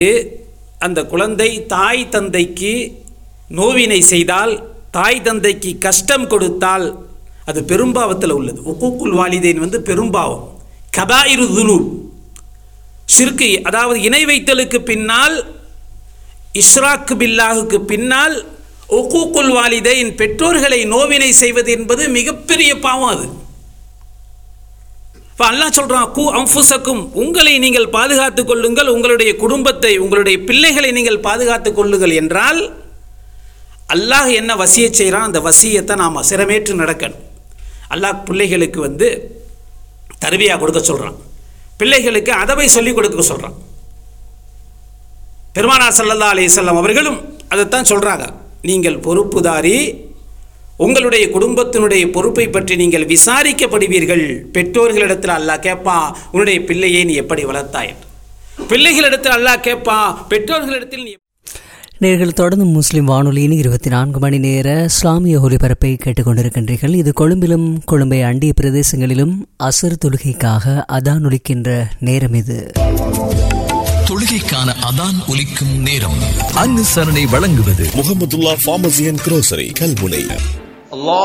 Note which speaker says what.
Speaker 1: அந்த குழந்தை தாய் தந்தைக்கு நோவினை செய்தால், தாய் தந்தைக்கு கஷ்டம் கொடுத்தால் அது பெரும்பாவத்தில் உள்ளது. உக்கூக்குல் வாலிதைன் பெரும்பாவம், கபாயிரு துனூப், ஷிர்கு, அதாவது இணை வைத்தலுக்கு பின்னால், இஷ்ராக் பில்லாஹுக்கு பின்னால் உக்கூக்குல் வாலிதைன் பெற்றோர்களை நோவினை செய்வது என்பது மிகப்பெரிய பாவம். அது அல்லாஹ் சொல்றான், கூ அன்ஃபுஸக்கும், உங்களை நீங்கள் பாதுகாத்துக் கொள்ளுங்கள், உங்களுடைய குடும்பத்தை, உங்களுடைய பிள்ளைகளை நீங்கள் பாதுகாத்துக் கொள்ளுங்கள் என்றால் அல்லாஹ் என்ன வசியத் செய்கிறான், அந்த வசியத்தை நாம் சிரமேற்று நடக்கணும். அல்லாஹ் பிள்ளைகளுக்கு தர்பியா கொடுக்க சொல்கிறான், பிள்ளைகளுக்கு அதவை சொல்லிக் கொடுக்க சொல்கிறான். பெருமானார் ஸல்லல்லாஹு அலைஹி வஸல்லம் அவர்களும் அதைத்தான் சொல்கிறாங்க. நீங்கள் பொறுப்புதாரி, உங்களுடைய குடும்பத்தினுடைய பொறுப்பை பற்றி நீங்கள் விசாரிக்கப்படுவீர்கள். பெற்றோர்களிடத்தில் அல்லாஹ் கேட்பா, உன்னுடைய பிள்ளையை நீ எப்படி வளர்த்தாய்? பிள்ளைகளிடத்தில் அல்லாஹ் கேட்பா, பெற்றோர்களிடத்தில் நீ.
Speaker 2: நேர்கள் தொடர்ந்து முஸ்லிம் வானொலியின் 24 மணி நேர இஸ்லாமிய ஒலிபரப்பை கேட்டுக்கொண்டிருக்கின்றீர்கள். இது கொழும்பிலும் கொழும்பை அண்டிய பிரதேசங்களிலும் அசர் தொழுகைக்காக அதான் ஒலிக்கின்ற நேரம். இது
Speaker 3: தொழுகைக்கான அதான் ஒலிக்கும் நேரம். அனுசரணை வழங்குவது
Speaker 4: முஹம்மதுல்லாஹ் ஃபார்மசி அண்ட் குரோசரி, கல்முனை.